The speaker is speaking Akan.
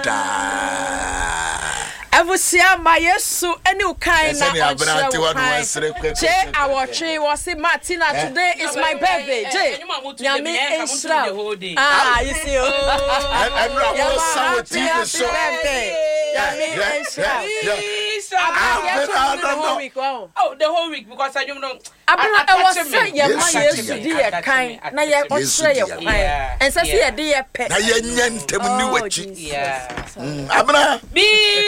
Evusia ma Yesu eni ukai na Je awotwe was Martina today is my birthday. Je nyame ensra. Ah you see Oh the whole week because I don't know I was say your ma Yesu di kind na ye osre your kind and say ye di ye pe na ye nyentem ni wachi abra